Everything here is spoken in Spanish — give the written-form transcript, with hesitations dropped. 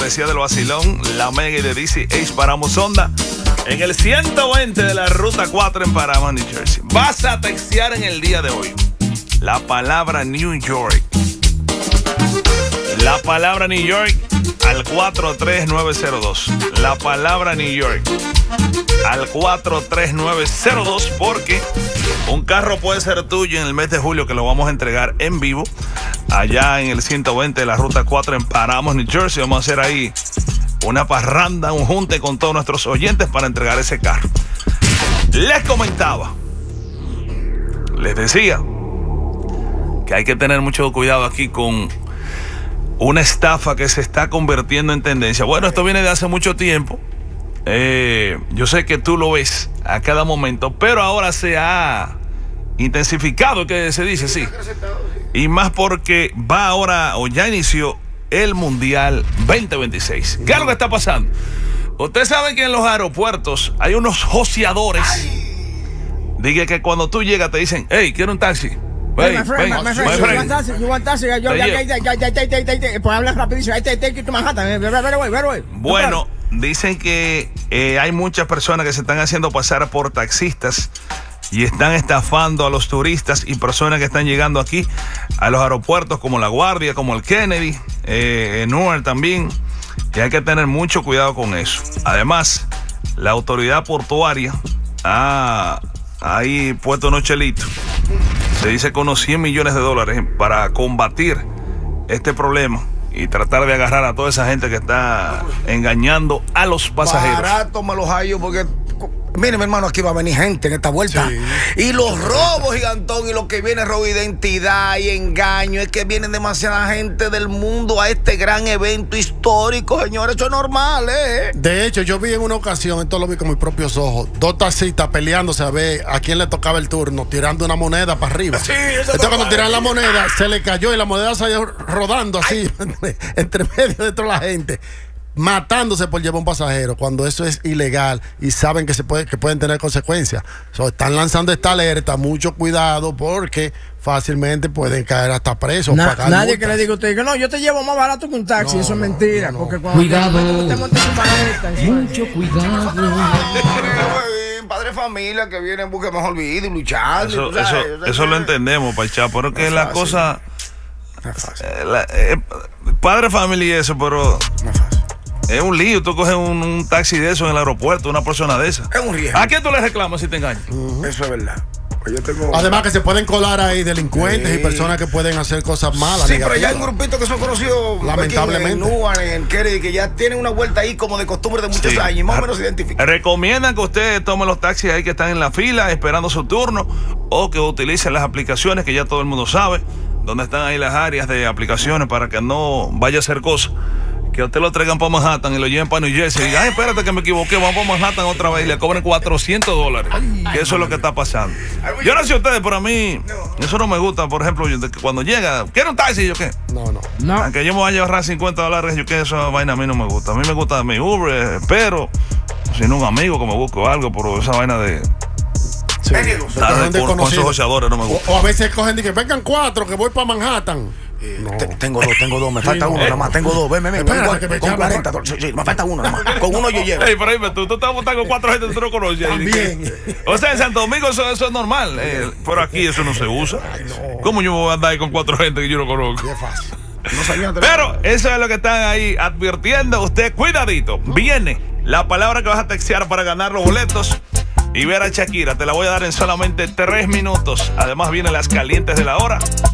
Decía del vacilón, la Mega y de DCH Paramos Honda en el 120 de la ruta 4 en Paramount, New Jersey. Vas a textear en el día de hoy la palabra New York. La palabra New York al 43902. La palabra New York al 43902, porque un carro puede ser tuyo en el mes de julio, que lo vamos a entregar en vivo allá en el 120 de la ruta 4 en Paramount, New Jersey. Vamos a hacer ahí una parranda, un junte con todos nuestros oyentes para entregar ese carro. Les comentaba, les decía que hay que tener mucho cuidado aquí con una estafa que se está convirtiendo en tendencia. Bueno, esto viene de hace mucho tiempo. Yo sé que tú lo ves a cada momento, pero ahora se ha intensificado, que se dice, sí. Y más porque va ahora, o ya inició, el Mundial 2026. ¿Qué es lo que está pasando? Ustedes saben que en los aeropuertos hay unos joseadores. Diga que cuando tú llegas te dicen, hey, quiero un taxi. Hey, my friend, you want taxi? Pues hablas rapidísimo. Take you to Manhattan. Right away. Bueno, dicen que hay muchas personas que se están haciendo pasar por taxistas y están estafando a los turistas y personas que están llegando aquí a los aeropuertos como La Guardia, como el Kennedy, Newark también. Y hay que tener mucho cuidado con eso. Además, la autoridad portuaria ha ahí puesto unos chelitos. Se dice con unos $100 millones para combatir este problema y tratar de agarrar a toda esa gente que está engañando a los pasajeros. Barato me los hallo porque... Mire, mi hermano, aquí va a venir gente en esta vuelta. Sí. Y los robos, gigantón, y lo que viene es robo de identidad y engaño. Es que viene demasiada gente del mundo a este gran evento histórico, señores. Eso es normal, ¿eh? De hecho, yo vi en una ocasión, esto lo vi con mis propios ojos, dos taxistas peleándose a ver a quién le tocaba el turno, tirando una moneda para arriba. Sí, eso entonces, cuando tiraron la moneda, se le cayó y la moneda salió rodando así, entre medio de toda la gente, matándose por llevar un pasajero, cuando eso es ilegal y saben que pueden tener consecuencias. Están lanzando esta alerta, mucho cuidado, porque fácilmente pueden caer hasta presos. Nadie que le diga a usted que no, yo te llevo más barato que un taxi. Eso es mentira. Porque cuando te montes en maleta, mucho cuidado. Padre de familia que viene en busca de mejor vida y luchando. Eso lo entendemos, Pachá, pero que la cosa... No es fácil. Padre de familia y eso, pero... No es fácil. Es un lío, tú coges un taxi de eso en el aeropuerto, una persona de esa. Es un riesgo. ¿A quién tú le reclamas si te engañas? Eso es verdad. Pues yo tengo... Además que se pueden colar ahí delincuentes y personas que pueden hacer cosas malas. Sí, pero ya hay un grupito que son conocidos lamentablemente en Newark, en Kennedy, que ya tienen una vuelta ahí como de costumbre de muchos años y más o menos se identifican. Recomiendan que usted tome los taxis ahí que están en la fila esperando su turno, o que utilice las aplicaciones que ya todo el mundo sabe, donde están ahí las áreas de aplicaciones para que no vaya a hacer cosas. Que a usted lo traigan para Manhattan y lo lleven para New Jersey y digan, ay, espérate que me equivoqué, vamos para Manhattan otra vez y le cobren $400. Que eso es lo que está pasando. Yo no sé ustedes, pero a mí eso no me gusta. Por ejemplo, cuando llega, ¿quiero un taxi? ¿Yo qué? No. Aunque yo me vaya a ahorrar $50, yo qué, esa vaina a mí no me gusta. A mí me gusta mi Uber, pero sin un amigo que me busque algo, por esa vaina de... Sí. Con esos joseadores no me gusta. O a veces cogen y que vengan 4 que voy para Manhattan. No. Tengo dos, me falta uno nada más. Tengo dos, ven, con 40. Sí, me falta uno nada más. Con uno yo llevo. Ey, pero dime, tú estás montando con 4 gente que tú no conoces. También. O sea, en Santo Domingo eso es normal. Pero aquí eso no se usa. ¿Cómo yo me voy a andar ahí con 4 gente que yo no conozco? Es fácil. Pero eso es lo que están ahí advirtiendo. Usted, cuidadito. Viene la palabra que vas a textear para ganar los boletos y ver a Shakira. Te la voy a dar en solamente 3 minutos. Además, vienen las calientes de la hora.